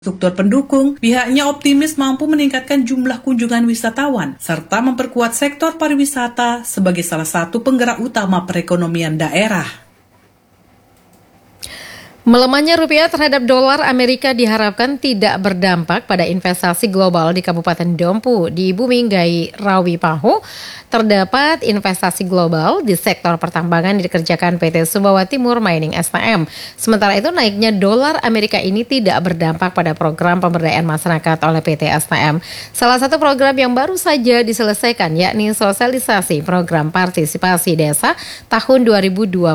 Struktur pendukung, pihaknya optimis mampu meningkatkan jumlah kunjungan wisatawan serta memperkuat sektor pariwisata sebagai salah satu penggerak utama perekonomian daerah. Melemahnya rupiah terhadap dolar Amerika diharapkan tidak berdampak pada investasi global di Kabupaten Dompu. Di Bumi Gai Rawi Pahu, terdapat investasi global di sektor pertambangan yang dikerjakan PT Sumbawa Timur Mining STM. Sementara itu naiknya dolar Amerika ini tidak berdampak pada program pemberdayaan masyarakat oleh PT STM. Salah satu program yang baru saja diselesaikan yakni sosialisasi program partisipasi desa tahun 2026.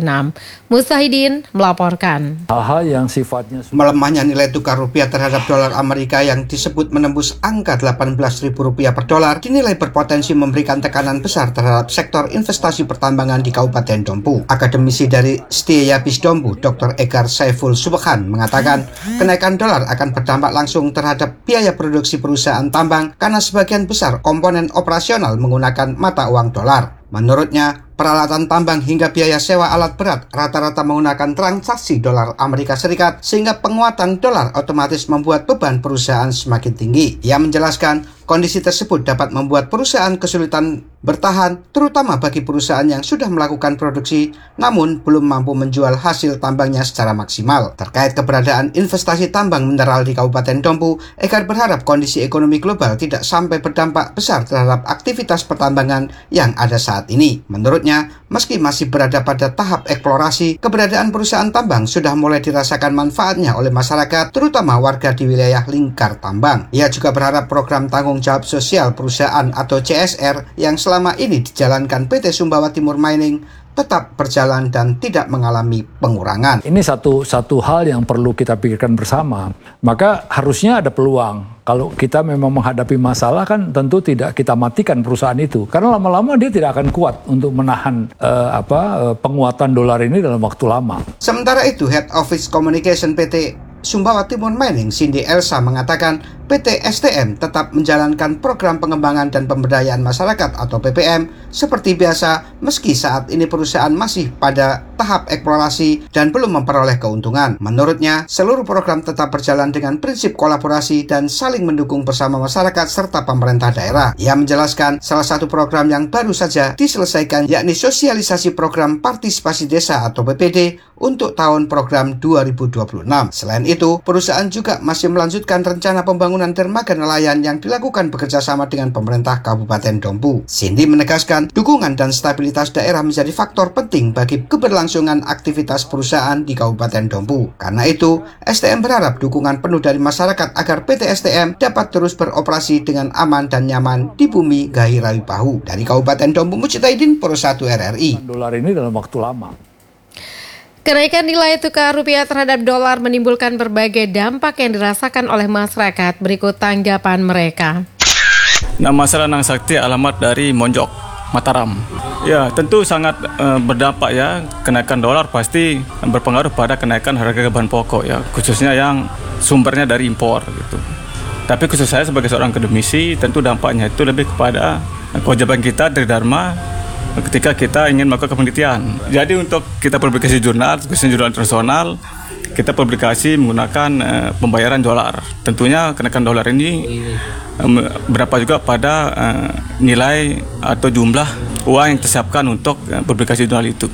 Mustahidin melaporkan. Hal-hal yang sifatnya melemahnya nilai tukar rupiah terhadap dolar Amerika yang disebut menembus angka Rp18.000 per dolar dinilai berpotensi memberikan tekanan besar terhadap sektor investasi pertambangan di Kabupaten Dompu. Akademisi dari Setiayabis Dompu, Dr. Egar Saiful Subhan mengatakan kenaikan dolar akan berdampak langsung terhadap biaya produksi perusahaan tambang karena sebagian besar komponen operasional menggunakan mata uang dolar. Menurutnya, peralatan tambang hingga biaya sewa alat berat rata-rata menggunakan transaksi dolar Amerika Serikat sehingga penguatan dolar otomatis membuat beban perusahaan semakin tinggi. Ia menjelaskan kondisi tersebut dapat membuat perusahaan kesulitan bertahan, terutama bagi perusahaan yang sudah melakukan produksi namun belum mampu menjual hasil tambangnya secara maksimal. Terkait keberadaan investasi tambang mineral di Kabupaten Dompu, Egar berharap kondisi ekonomi global tidak sampai berdampak besar terhadap aktivitas pertambangan yang ada saat ini. Menurutnya, meski masih berada pada tahap eksplorasi, keberadaan perusahaan tambang sudah mulai dirasakan manfaatnya oleh masyarakat, terutama warga di wilayah lingkar tambang. Ia juga berharap program tanggung jawab sosial perusahaan atau CSR yang selama ini dijalankan PT Sumbawa Timur Mining tetap berjalan dan tidak mengalami pengurangan. Ini satu hal yang perlu kita pikirkan bersama. Maka harusnya ada peluang. Kalau kita memang menghadapi masalah kan tentu tidak kita matikan perusahaan itu. Karena lama-lama dia tidak akan kuat untuk menahan penguatan dolar ini dalam waktu lama. Sementara itu, Head Office Communication PT Sumbawa Timur Mining, Cindy Elsa, mengatakan PT STM tetap menjalankan program pengembangan dan pemberdayaan masyarakat atau PPM seperti biasa meski saat ini perusahaan masih pada tahap eksplorasi dan belum memperoleh keuntungan. Menurutnya, seluruh program tetap berjalan dengan prinsip kolaborasi dan saling mendukung bersama masyarakat serta pemerintah daerah. Ia menjelaskan salah satu program yang baru saja diselesaikan yakni sosialisasi program partisipasi desa atau PPD untuk tahun program 2026. Selain itu, perusahaan juga masih melanjutkan rencana pembangunan dermaga nelayan yang dilakukan bekerjasama dengan pemerintah Kabupaten Dompu. Cindy menegaskan dukungan dan stabilitas daerah menjadi faktor penting bagi keberlangsungan aktivitas perusahaan di Kabupaten Dompu. Karena itu, STM berharap dukungan penuh dari masyarakat agar PT STM dapat terus beroperasi dengan aman dan nyaman di Bumi Gai Rawi Pahu. Dari Kabupaten Dompu, Mujtahidin, Pro 1 RRI. Dolar ini dalam waktu lama. Kenaikan nilai tukar rupiah terhadap dolar menimbulkan berbagai dampak yang dirasakan oleh masyarakat. Berikut tanggapan mereka. Nama saya Nang Sakti, alamat dari Monjok, Mataram. Ya, tentu sangat berdampak ya. Kenaikan dolar pasti berpengaruh pada kenaikan harga bahan pokok ya, khususnya yang sumbernya dari impor gitu. Tapi khusus saya sebagai seorang akademisi, tentu dampaknya itu lebih kepada kewajiban kita dari Dharma ketika kita ingin melakukan penelitian. Jadi untuk kita publikasi jurnal, khususnya jurnal internasional, kita publikasi menggunakan pembayaran dolar. Tentunya kenaikan dolar ini berapa juga pada nilai atau jumlah uang yang disiapkan untuk publikasi jurnal itu.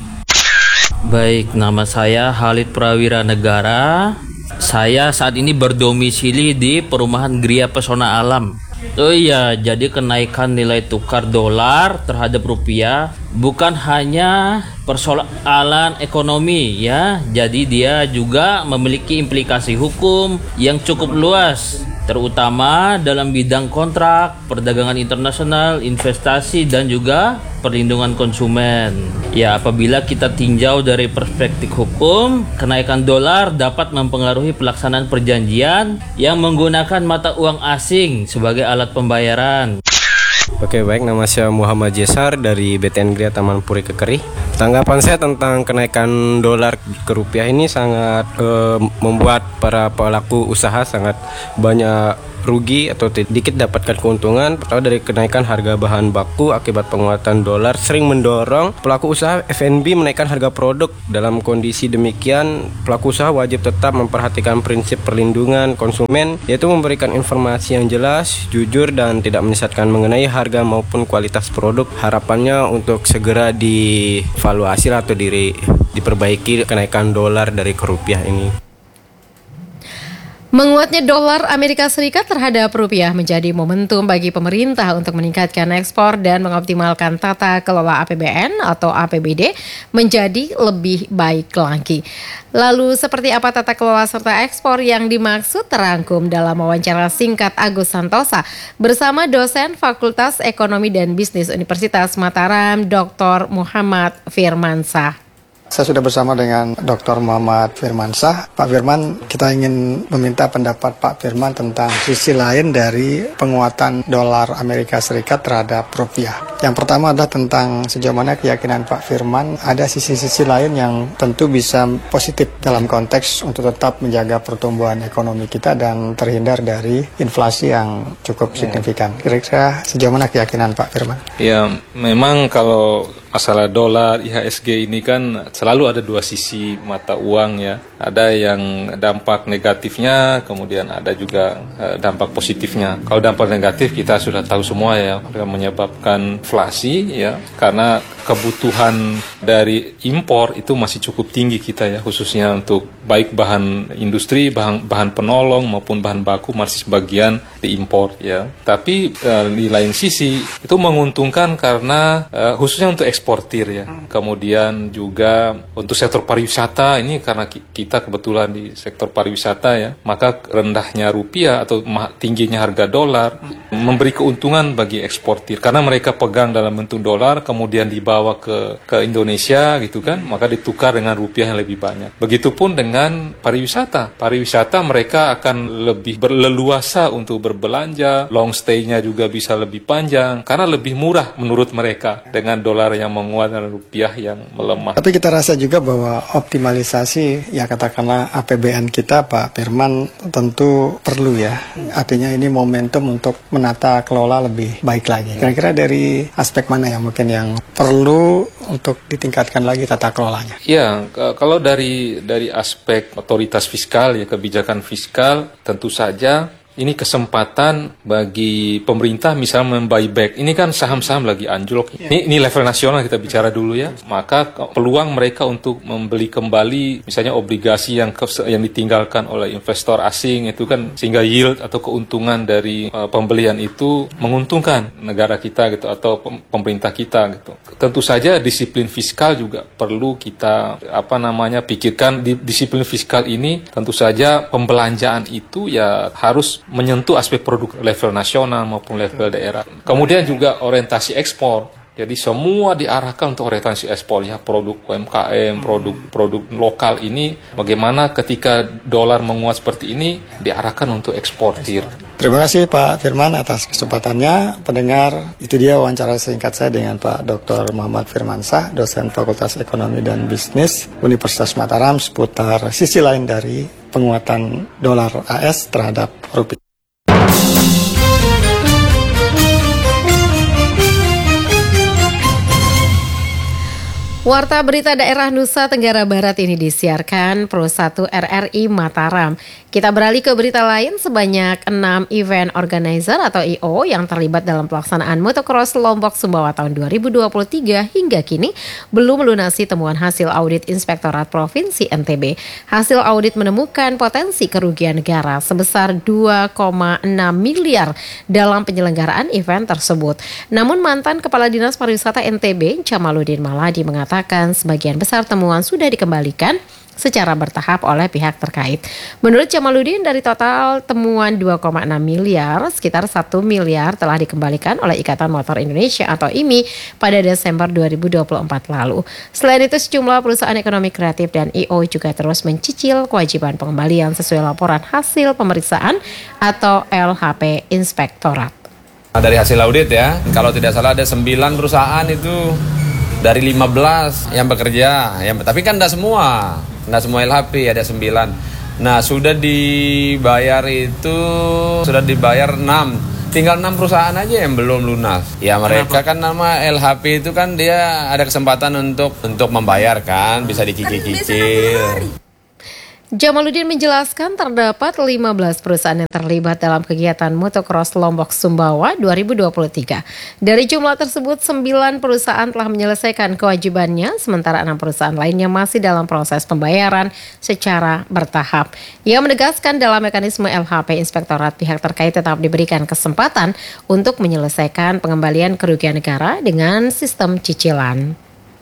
Baik, nama saya Halid Prawira Negara. Saya saat ini berdomisili di Perumahan Gria Pesona Alam. Oh iya, jadi kenaikan nilai tukar dolar terhadap rupiah bukan hanya persoalan ekonomi ya, jadi dia juga memiliki implikasi hukum yang cukup luas, terutama dalam bidang kontrak, perdagangan internasional, investasi, dan juga perlindungan konsumen. Ya, apabila kita tinjau dari perspektif hukum, kenaikan dolar dapat mempengaruhi pelaksanaan perjanjian yang menggunakan mata uang asing sebagai alat pembayaran. Oke, baik, nama saya Muhammad Jesar dari BTN Gria Taman Puri Kekeri. Tanggapan saya tentang kenaikan dolar ke rupiah ini sangat membuat para pelaku usaha sangat banyak rugi atau sedikit dapatkan keuntungan. Pertama dari kenaikan harga bahan baku akibat penguatan dolar sering mendorong pelaku usaha F&B menaikkan harga produk. Dalam kondisi demikian, pelaku usaha wajib tetap memperhatikan prinsip perlindungan konsumen, yaitu memberikan informasi yang jelas, jujur, dan tidak menyesatkan mengenai harga maupun kualitas produk. Harapannya untuk segera dievaluasi atau diperbaiki kenaikan dolar dari ke rupiah ini. Menguatnya dolar Amerika Serikat terhadap rupiah menjadi momentum bagi pemerintah untuk meningkatkan ekspor dan mengoptimalkan tata kelola APBN atau APBD menjadi lebih baik lagi. Lalu seperti apa tata kelola serta ekspor yang dimaksud terangkum dalam wawancara singkat Agus Santosa bersama dosen Fakultas Ekonomi dan Bisnis Universitas Mataram, Dr. Muhammad Firmansah. Saya sudah bersama dengan Dr. Muhammad Firmansah. Pak Firman, kita ingin meminta pendapat Pak Firman tentang sisi lain dari penguatan dolar Amerika Serikat terhadap rupiah. Yang pertama adalah tentang sejauh mana keyakinan Pak Firman ada sisi-sisi lain yang tentu bisa positif dalam konteks untuk tetap menjaga pertumbuhan ekonomi kita dan terhindar dari inflasi yang cukup signifikan. Kira-kira sejauh mana keyakinan Pak Firman? Ya, memang kalau masalah dolar, IHSG ini kan selalu ada dua sisi mata uang ya. Ada yang dampak negatifnya, kemudian ada juga dampak positifnya. Kalau dampak negatif kita sudah tahu semua ya, menyebabkan inflasi ya, karena kebutuhan dari impor itu masih cukup tinggi kita ya, khususnya untuk baik bahan industri, bahan penolong maupun bahan baku masih sebagian diimpor ya. Tapi di lain sisi itu menguntungkan karena khususnya untuk eksportir ya. Kemudian juga untuk sektor pariwisata ini karena kita kebetulan di sektor pariwisata ya, maka rendahnya rupiah atau tingginya harga dolar memberi keuntungan bagi eksportir karena mereka pegang dalam bentuk dolar kemudian dibawa ke Indonesia gitu kan, maka ditukar dengan rupiah yang lebih banyak. Begitupun dengan pariwisata. Pariwisata mereka akan lebih berleluasa untuk berbelanja, long stay-nya juga bisa lebih panjang karena lebih murah menurut mereka dengan dolar yang menguat dan rupiah yang melemah. Tapi kita rasa juga bahwa optimalisasi ya katakanlah APBN kita Pak Firman tentu perlu ya. Artinya ini momentum untuk menata kelola lebih baik lagi. Kira-kira dari aspek mana yang mungkin yang perlu untuk ditingkatkan lagi tata kelolanya? Ya, kalau dari aspek otoritas fiskal ya, kebijakan fiskal tentu saja ini kesempatan bagi pemerintah misalnya membuyback. Ini kan saham-saham lagi anjlok. Ini level nasional kita bicara dulu ya. Maka peluang mereka untuk membeli kembali misalnya obligasi yang ditinggalkan oleh investor asing itu kan sehingga yield atau keuntungan dari pembelian itu menguntungkan negara kita gitu atau pemerintah kita gitu. Tentu saja disiplin fiskal juga perlu kita pikirkan. Disiplin fiskal ini tentu saja pembelanjaan itu ya harus menyentuh aspek produk level nasional maupun level daerah. Kemudian juga orientasi ekspor. Jadi semua diarahkan untuk orientasi ekspor ya, produk UMKM, produk lokal ini bagaimana ketika dolar menguat seperti ini diarahkan untuk eksportir. Terima kasih Pak Firman atas kesempatannya. Pendengar, itu dia wawancara singkat saya dengan Pak Dr. Muhammad Firmansah, dosen Fakultas Ekonomi dan Bisnis Universitas Mataram seputar sisi lain dari penguatan dolar AS terhadap rupiah. Warta Berita Daerah Nusa Tenggara Barat ini disiarkan Pro 1 RRI Mataram. Kita beralih ke berita lain, sebanyak 6 event organizer atau IO yang terlibat dalam pelaksanaan motocross Lombok Sumbawa tahun 2023 hingga kini belum melunasi temuan hasil audit Inspektorat Provinsi NTB. Hasil audit menemukan potensi kerugian negara sebesar 2,6 miliar dalam penyelenggaraan event tersebut. Namun mantan Kepala Dinas Pariwisata NTB, Jamaluddin Maladi mengatakan sebagian besar temuan sudah dikembalikan secara bertahap oleh pihak terkait. Menurut Jamaluddin, dari total temuan 2,6 miliar, sekitar 1 miliar telah dikembalikan oleh Ikatan Motor Indonesia atau IMI pada Desember 2024 lalu. Selain itu, sejumlah perusahaan ekonomi kreatif dan IO juga terus mencicil kewajiban pengembalian sesuai laporan hasil pemeriksaan atau LHP Inspektorat. Dari hasil audit ya, kalau tidak salah ada 9 perusahaan itu dari 15 yang bekerja, tapi kan tidak semua LHP, ada 9. Nah, sudah dibayar 6. Tinggal 6 perusahaan aja yang belum lunas. Ya mereka kan nama LHP itu kan dia ada kesempatan untuk membayar kan, bisa dicicil-cicil. Jamaluddin menjelaskan terdapat 15 perusahaan yang terlibat dalam kegiatan Motocross Lombok Sumbawa 2023. Dari jumlah tersebut, 9 perusahaan telah menyelesaikan kewajibannya, sementara 6 perusahaan lainnya masih dalam proses pembayaran secara bertahap. Ia menegaskan dalam mekanisme LHP, inspektorat pihak terkait tetap diberikan kesempatan untuk menyelesaikan pengembalian kerugian negara dengan sistem cicilan.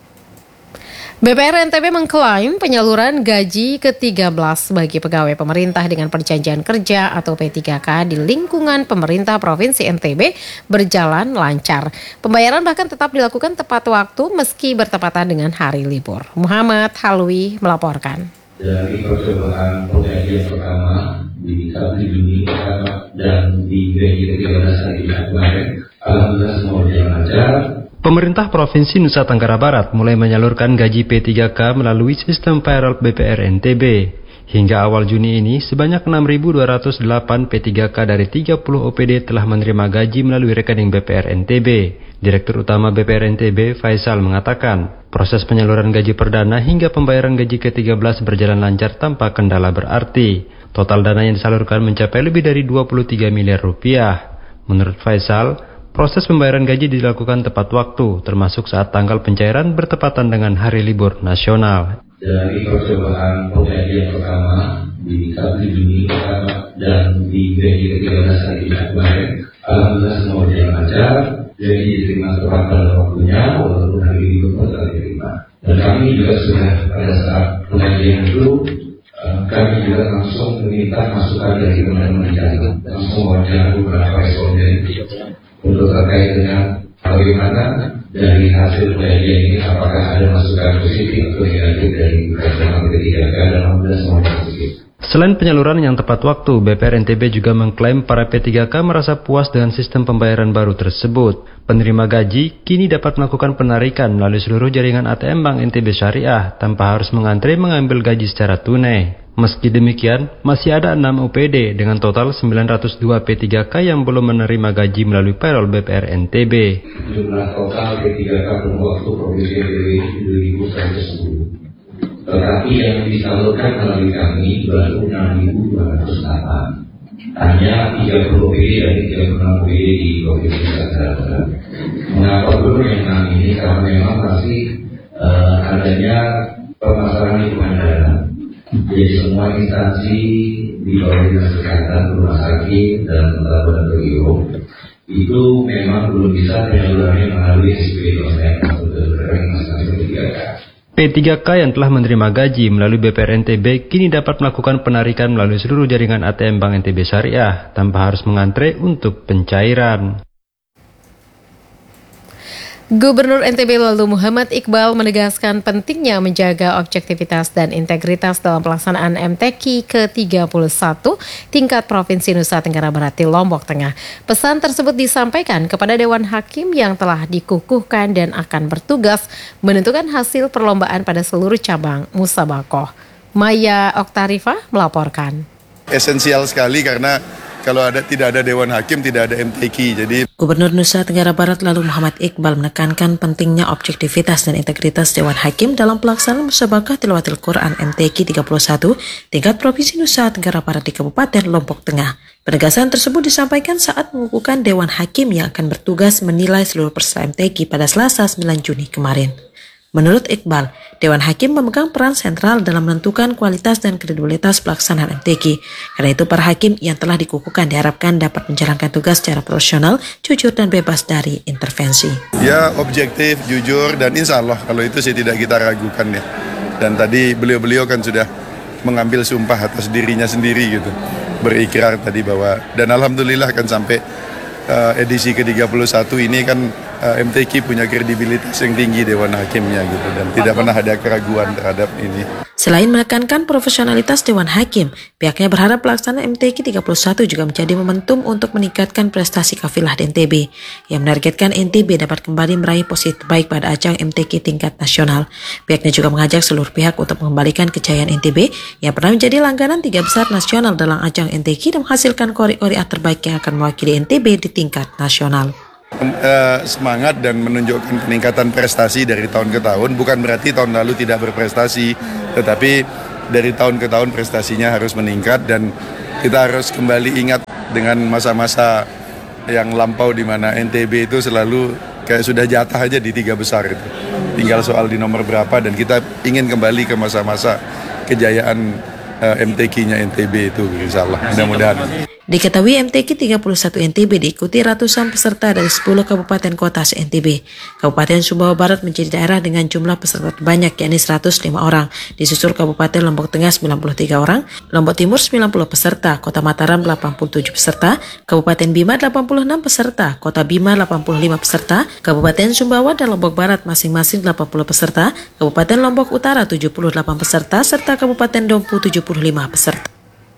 BPR NTB mengklaim penyaluran gaji ke-13 bagi pegawai pemerintah dengan perjanjian kerja atau P3K di lingkungan pemerintah Provinsi NTB berjalan lancar. Pembayaran bahkan tetap dilakukan tepat waktu meski bertepatan dengan hari libur. Muhammad Halwi melaporkan. Dari percobaan perjanjian pertama di 1 Juni dan di gaji ke-13 hari kemarin, alhamdulillah semua berjalan lancar. Pemerintah Provinsi Nusa Tenggara Barat mulai menyalurkan gaji P3K melalui sistem payroll BPR NTB. Hingga awal Juni ini, sebanyak 6.208 P3K dari 30 OPD telah menerima gaji melalui rekening BPR NTB. Direktur Utama BPR NTB, Faisal, mengatakan, proses penyaluran gaji perdana hingga pembayaran gaji ke-13 berjalan lancar tanpa kendala berarti. Total dana yang disalurkan mencapai lebih dari 23 miliar rupiah. Menurut Faisal, proses pembayaran gaji dilakukan tepat waktu, termasuk saat tanggal pencairan bertepatan dengan hari libur nasional. Dari percobaan perjanjian pertama di 1 Juni dan di gaji ke-13 hari kemarin, alhamdulillah semua berjalan lancar, jadi diterima tepat pada waktunya, walaupun hari libur telah diterima. Dan kami juga sudah pada saat perjanjian itu, kami juga langsung meminta masukan dari teman-teman jalan, langsung wawancara beberapa responden untuk terkait dengan bagaimana dari hasil perjanjian ini, apakah ada masukan positif atau negatif dari personal P3K dan alhamdulillah semuanya positif. Selain penyaluran yang tepat waktu, BPR NTB juga mengklaim para P3K merasa puas dengan sistem pembayaran baru tersebut. Penerima gaji kini dapat melakukan penarikan melalui seluruh jaringan ATM Bank NTB Syariah tanpa harus mengantre mengambil gaji secara tunai. Meski demikian, masih ada 6 OPD dengan total 902 P3K yang belum menerima gaji melalui payroll BPR NTB. Jumlah total P3K per waktu Provinsi NTB 2.110. Tetapi yang disalurkan melalui kami baru 6.208. Hanya 30 OPD dari 36 OPD di Provinsi Nusa Tenggara Barat. Mengapa belum yang 6 ini? Karena memang masih adanya permasalahan lingkungan dana. Jadi semua instansi di bawah dinas kesehatan, rumah sakit dan lembaga berio itu memang belum bisa penyalurannya melalui SPP atau rekening masing-masing P3K. P3K yang telah menerima gaji melalui BPR NTB kini dapat melakukan penarikan melalui seluruh jaringan ATM Bank NTB Syariah tanpa harus mengantre untuk pencairan. Gubernur NTB lalu Muhammad Iqbal menegaskan pentingnya menjaga objektivitas dan integritas dalam pelaksanaan MTQ ke-31 tingkat Provinsi Nusa Tenggara Barat di Lombok Tengah. Pesan tersebut disampaikan kepada Dewan Hakim yang telah dikukuhkan dan akan bertugas menentukan hasil perlombaan pada seluruh cabang musabakoh. Maya Oktarifah melaporkan. Esensial sekali karena kalau tidak ada Dewan Hakim, tidak ada MTQ. Jadi Gubernur Nusa Tenggara Barat lalu Muhammad Iqbal menekankan pentingnya objektivitas dan integritas Dewan Hakim dalam pelaksanaan musabakah tilawatil Quran MTQ 31 tingkat Provinsi Nusa Tenggara Barat di Kabupaten Lombok Tengah. Penegasan tersebut disampaikan saat mengukuhkan Dewan Hakim yang akan bertugas menilai seluruh peserta MTQ pada Selasa 9 Juni kemarin. Menurut Iqbal, Dewan Hakim memegang peran sentral dalam menentukan kualitas dan kredibilitas pelaksanaan MTQ. Karena itu, para hakim yang telah dikukuhkan diharapkan dapat menjalankan tugas secara profesional, jujur, dan bebas dari intervensi. Ya, objektif, jujur, dan insya Allah kalau itu sih tidak kita ragukan ya. Dan tadi beliau-beliau kan sudah mengambil sumpah atas dirinya sendiri gitu. Berikrar tadi bahwa, dan alhamdulillah kan sampai edisi ke-31 ini kan MTQ punya kredibilitas yang tinggi Dewan Hakimnya gitu dan tidak pernah ada keraguan terhadap ini. Selain menekankan profesionalitas Dewan Hakim, pihaknya berharap pelaksanaan MTQ 31 juga menjadi momentum untuk meningkatkan prestasi kafilah di NTB. Yang menargetkan NTB dapat kembali meraih posisi terbaik pada ajang MTQ tingkat nasional. Pihaknya juga mengajak seluruh pihak untuk mengembalikan kejayaan NTB yang pernah menjadi langganan 3 besar nasional dalam ajang MTQ dan menghasilkan kori-kori terbaik yang akan mewakili NTB di tingkat nasional. Semangat dan menunjukkan peningkatan prestasi dari tahun ke tahun, bukan berarti tahun lalu tidak berprestasi, tetapi dari tahun ke tahun prestasinya harus meningkat dan kita harus kembali ingat dengan masa-masa yang lampau di mana NTB itu selalu kayak sudah jatah aja di 3 besar itu. Tinggal soal di nomor berapa dan kita ingin kembali ke masa-masa kejayaan MTQ-nya NTB itu, insyaallah. Mudah-mudahan. Diketahui MTQ 31 NTB diikuti ratusan peserta dari 10 kabupaten kota se-NTB. Kabupaten Sumbawa Barat menjadi daerah dengan jumlah peserta terbanyak, yakni 105 orang. Disusul Kabupaten Lombok Tengah 93 orang, Lombok Timur 90 peserta, Kota Mataram 87 peserta, Kabupaten Bima 86 peserta, Kota Bima 85 peserta, Kabupaten Sumbawa dan Lombok Barat masing-masing 80 peserta, Kabupaten Lombok Utara 78 peserta, serta Kabupaten Dompu 75 peserta.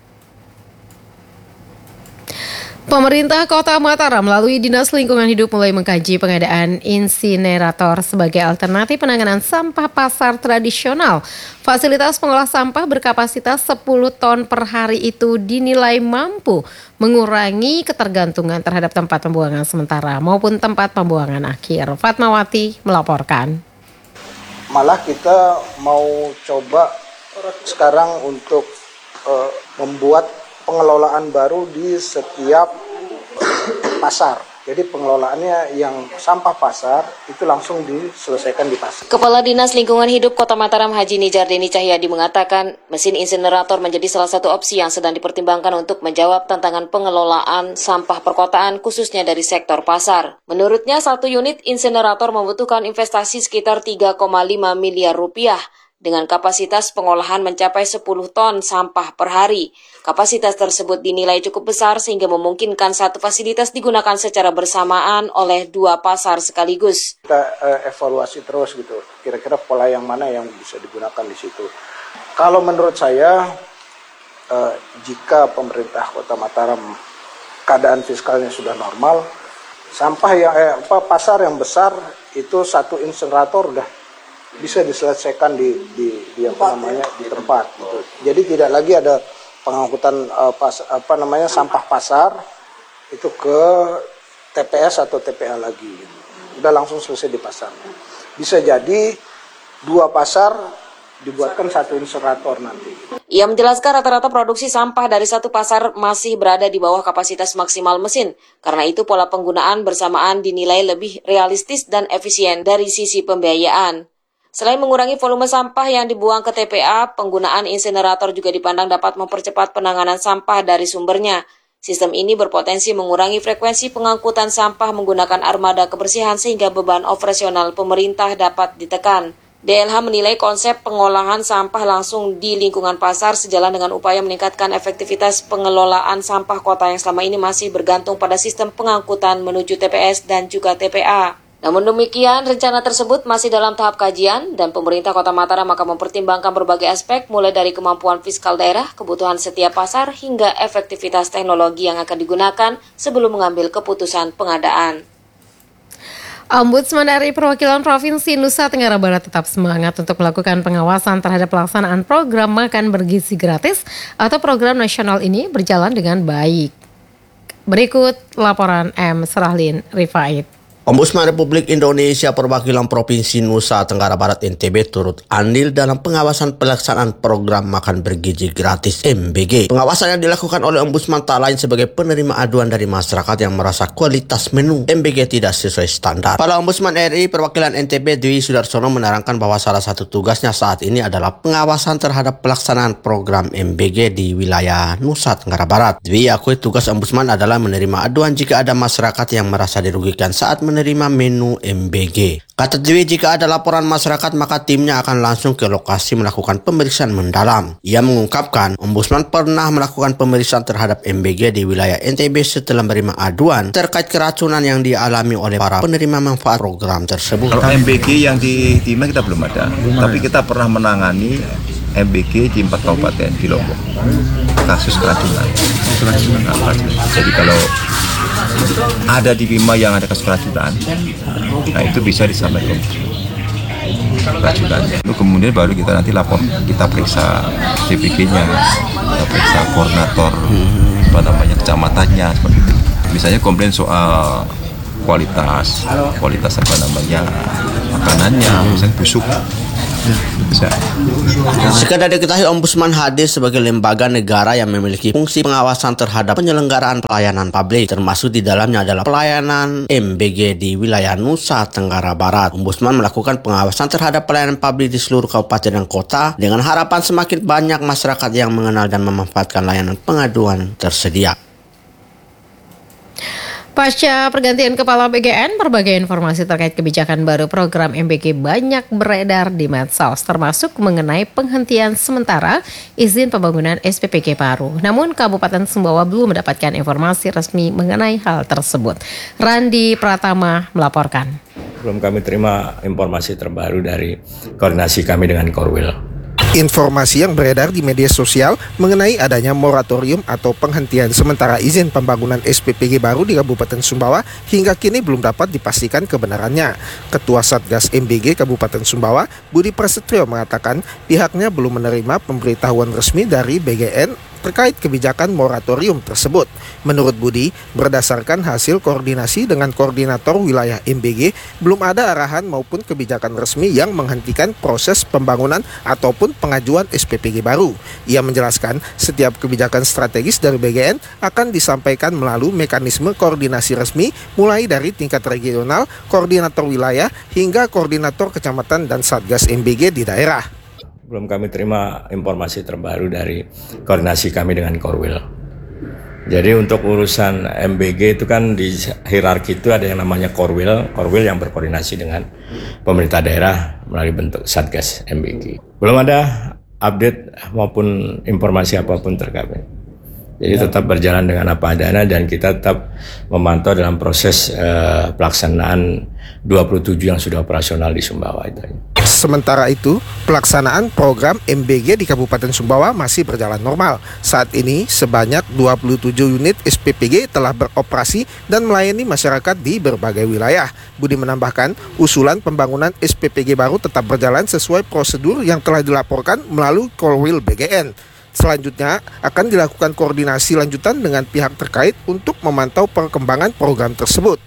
Pemerintah Kota Mataram melalui Dinas Lingkungan Hidup mulai mengkaji pengadaan insinerator sebagai alternatif penanganan sampah pasar tradisional. Fasilitas pengolah sampah berkapasitas 10 ton per hari itu dinilai mampu mengurangi ketergantungan terhadap tempat pembuangan sementara maupun tempat pembuangan akhir. Fatmawati melaporkan. Malah kita mau coba sekarang untuk membuat pengelolaan baru di setiap pasar. Jadi pengelolaannya yang sampah pasar itu langsung diselesaikan di pasar. Kepala Dinas Lingkungan Hidup Kota Mataram Haji Nijardeni Cahyadi mengatakan mesin insinerator menjadi salah satu opsi yang sedang dipertimbangkan untuk menjawab tantangan pengelolaan sampah perkotaan khususnya dari sektor pasar. Menurutnya 1 unit insinerator membutuhkan investasi sekitar 3,5 miliar rupiah. Dengan kapasitas pengolahan mencapai 10 ton sampah per hari. Kapasitas tersebut dinilai cukup besar sehingga memungkinkan satu fasilitas digunakan secara bersamaan oleh 2 pasar sekaligus. Kita evaluasi terus gitu, kira-kira pola yang mana yang bisa digunakan di situ. Kalau menurut saya, jika pemerintah Kota Mataram keadaan fiskalnya sudah normal, sampah yang pasar yang besar itu 1 insinerator udah bisa diselesaikan di tempat gitu. Jadi tidak lagi ada pengangkutan sampah pasar itu ke TPS atau TPA lagi. Udah langsung selesai di pasarnya. Bisa jadi 2 pasar dibuatkan 1 insinerator nanti. Ia menjelaskan rata-rata produksi sampah dari 1 pasar masih berada di bawah kapasitas maksimal mesin. Karena itu pola penggunaan bersamaan dinilai lebih realistis dan efisien dari sisi pembiayaan. Selain mengurangi volume sampah yang dibuang ke TPA, penggunaan insinerator juga dipandang dapat mempercepat penanganan sampah dari sumbernya. Sistem ini berpotensi mengurangi frekuensi pengangkutan sampah menggunakan armada kebersihan sehingga beban operasional pemerintah dapat ditekan. DLH menilai konsep pengolahan sampah langsung di lingkungan pasar sejalan dengan upaya meningkatkan efektivitas pengelolaan sampah kota yang selama ini masih bergantung pada sistem pengangkutan menuju TPS dan juga TPA. Namun demikian, rencana tersebut masih dalam tahap kajian dan pemerintah Kota Mataram akan mempertimbangkan berbagai aspek mulai dari kemampuan fiskal daerah, kebutuhan setiap pasar, hingga efektivitas teknologi yang akan digunakan sebelum mengambil keputusan pengadaan. Ombudsman dari Perwakilan Provinsi Nusa Tenggara Barat tetap semangat untuk melakukan pengawasan terhadap pelaksanaan program makan bergizi gratis atau program nasional ini berjalan dengan baik. Berikut laporan M. Serahlin Rifait. Ombudsman Republik Indonesia Perwakilan Provinsi Nusa Tenggara Barat NTB turut andil dalam pengawasan pelaksanaan program makan bergizi gratis MBG. Pengawasan yang dilakukan oleh Ombudsman tak lain sebagai penerima aduan dari masyarakat yang merasa kualitas menu MBG tidak sesuai standar. Kepala Ombudsman RI Perwakilan NTB Dwi Sudarsono menerangkan bahwa salah satu tugasnya saat ini adalah pengawasan terhadap pelaksanaan program MBG di wilayah Nusa Tenggara Barat. Dwi akui tugas Ombudsman adalah menerima aduan jika ada masyarakat yang merasa dirugikan saat menerima menu MBG. Kata Dwi, jika ada laporan masyarakat maka timnya akan langsung ke lokasi melakukan pemeriksaan mendalam. Ia mengungkapkan Ombudsman pernah melakukan pemeriksaan terhadap MBG di wilayah NTB setelah menerima aduan terkait keracunan yang dialami oleh para penerima manfaat program tersebut. Kalau MBG yang di timnya kita belum ada, tapi kita pernah menangani MBG di 4 kabupaten di Lombok. Kasus keracunan. Jadi kalau ada di Bima yang ada kasus keracunan, nah itu bisa disampaikan keracunan. Itu kemudian baru kita nanti lapor, kita periksa DPG-nya, kita periksa koordinator kecamatannya seperti itu. Misalnya komplain soal kualitas makanannya, misalnya busuk. Bisa. Sekadar diketahui, Ombudsman hadir sebagai lembaga negara yang memiliki fungsi pengawasan terhadap penyelenggaraan pelayanan publik, termasuk di dalamnya adalah pelayanan MBG di wilayah Nusa Tenggara Barat. Ombudsman melakukan pengawasan terhadap pelayanan publik di seluruh kabupaten dan kota dengan harapan semakin banyak masyarakat yang mengenal dan memanfaatkan layanan pengaduan tersedia. Pasca pergantian kepala BGN, berbagai informasi terkait kebijakan baru program MBG banyak beredar di medsos, termasuk mengenai penghentian sementara izin pembangunan SPPG baru. Namun Kabupaten Sumbawa belum mendapatkan informasi resmi mengenai hal tersebut. Randi Pratama melaporkan. Belum kami terima informasi terbaru dari koordinasi kami dengan Korwil. Informasi yang beredar di media sosial mengenai adanya moratorium atau penghentian sementara izin pembangunan SPPG baru di Kabupaten Sumbawa hingga kini belum dapat dipastikan kebenarannya. Ketua Satgas MBG Kabupaten Sumbawa, Budi Prasetyo, mengatakan pihaknya belum menerima pemberitahuan resmi dari BGN terkait kebijakan moratorium tersebut. Menurut Budi, berdasarkan hasil koordinasi dengan koordinator wilayah MBG, belum ada arahan maupun kebijakan resmi yang menghentikan proses pembangunan ataupun pengajuan SPPG baru. Ia menjelaskan setiap kebijakan strategis dari BGN akan disampaikan melalui mekanisme koordinasi resmi mulai dari tingkat regional, koordinator wilayah, hingga koordinator kecamatan dan Satgas MBG di daerah. Belum kami terima informasi terbaru dari koordinasi kami dengan Korwil. Jadi untuk urusan MBG itu kan di hierarki itu ada yang namanya Korwil yang berkoordinasi dengan pemerintah daerah melalui bentuk Satgas MBG. Belum ada update maupun informasi apapun terkait. Jadi tetap berjalan dengan apa adanya dan kita tetap memantau dalam proses pelaksanaan 27 yang sudah operasional di Sumbawa itu. Sementara itu, pelaksanaan program MBG di Kabupaten Sumbawa masih berjalan normal. Saat ini, sebanyak 27 unit SPPG telah beroperasi dan melayani masyarakat di berbagai wilayah. Budi menambahkan, usulan pembangunan SPPG baru tetap berjalan sesuai prosedur yang telah dilaporkan melalui Korwil BGN. Selanjutnya, akan dilakukan koordinasi lanjutan dengan pihak terkait untuk memantau perkembangan program tersebut.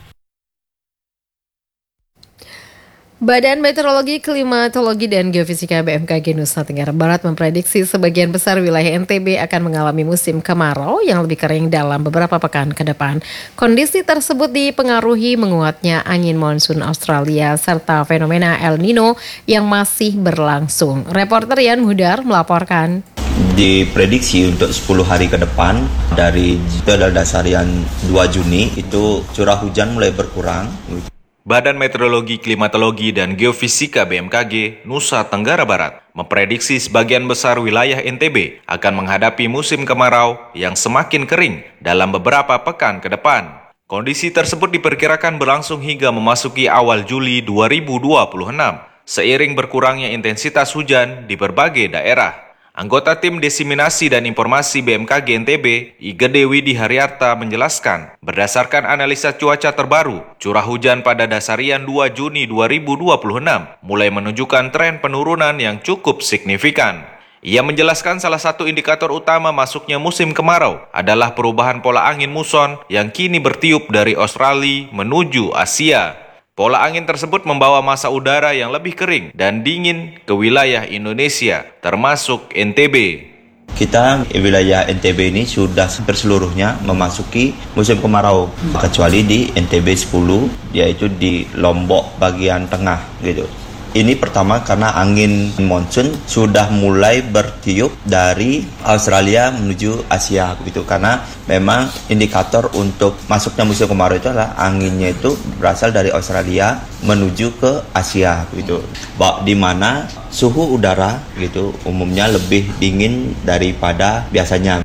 Badan Meteorologi, Klimatologi, dan Geofisika BMKG Nusa Tenggara Barat memprediksi sebagian besar wilayah NTB akan mengalami musim kemarau yang lebih kering dalam beberapa pekan ke depan. Kondisi tersebut dipengaruhi menguatnya angin monsun Australia serta fenomena El Nino yang masih berlangsung. Reporter Yan Hudar melaporkan. Diprediksi untuk 10 hari ke depan dari dasarian 2 Juni itu curah hujan mulai berkurang. Badan Meteorologi, Klimatologi, dan Geofisika BMKG Nusa Tenggara Barat memprediksi sebagian besar wilayah NTB akan menghadapi musim kemarau yang semakin kering dalam beberapa pekan ke depan. Kondisi tersebut diperkirakan berlangsung hingga memasuki awal Juli 2026, seiring berkurangnya intensitas hujan di berbagai daerah. Anggota Tim Desiminasi dan Informasi BMKG NTB, Ige Dewi Diharyarta menjelaskan, berdasarkan analisa cuaca terbaru, curah hujan pada dasarian 2 Juni 2026 mulai menunjukkan tren penurunan yang cukup signifikan. Ia menjelaskan salah satu indikator utama masuknya musim kemarau adalah perubahan pola angin muson yang kini bertiup dari Australia menuju Asia. Pola angin tersebut membawa massa udara yang lebih kering dan dingin ke wilayah Indonesia, termasuk NTB. Kita wilayah NTB ini sudah seluruhnya memasuki musim kemarau, kecuali di NTB 10, yaitu di Lombok bagian tengah gitu. Ini pertama karena angin monsun sudah mulai bertiup dari Australia menuju Asia gitu, karena memang indikator untuk masuknya musim kemarau itu adalah anginnya itu berasal dari Australia menuju ke Asia gitu, di mana suhu udara gitu umumnya lebih dingin daripada biasanya.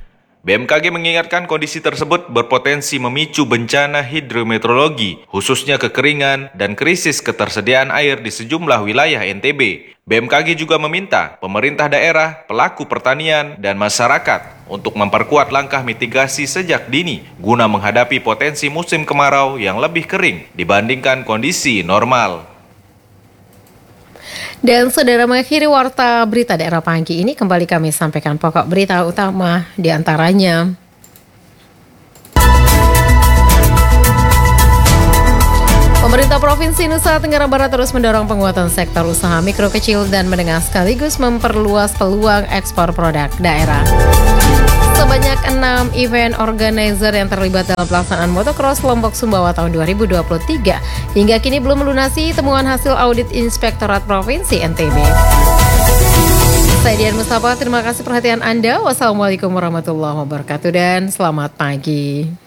BMKG mengingatkan kondisi tersebut berpotensi memicu bencana hidrometeorologi, khususnya kekeringan dan krisis ketersediaan air di sejumlah wilayah NTB. BMKG juga meminta pemerintah daerah, pelaku pertanian, dan masyarakat untuk memperkuat langkah mitigasi sejak dini guna menghadapi potensi musim kemarau yang lebih kering dibandingkan kondisi normal. Dan saudara, mengakhiri warta berita daerah pagi ini, kembali kami sampaikan pokok berita utama di antaranya. Pemerintah Provinsi Nusa Tenggara Barat terus mendorong penguatan sektor usaha mikro, kecil, dan menengah sekaligus memperluas peluang ekspor produk daerah. Sebanyak 6 event organizer yang terlibat dalam pelaksanaan motocross Lombok Sumbawa tahun 2023 hingga kini belum melunasi temuan hasil audit Inspektorat Provinsi NTB. Saya Dian Mustafa, terima kasih perhatian Anda. Wassalamualaikum warahmatullahi wabarakatuh dan selamat pagi.